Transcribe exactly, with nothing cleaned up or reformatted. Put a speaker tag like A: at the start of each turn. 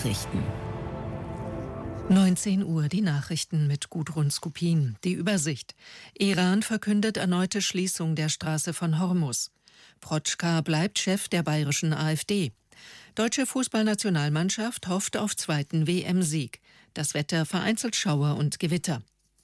A: Nachrichten. neunzehn Uhr, die Nachrichten mit Gudrun Skupin. Die Übersicht. Iran verkündet erneute Schließung der Straße von Hormuz. Protschka bleibt Chef der bayerischen AfD. Deutsche Fußballnationalmannschaft hofft auf zweiten W M-Sieg. Das Wetter vereinzelt Schauer und Gewitter.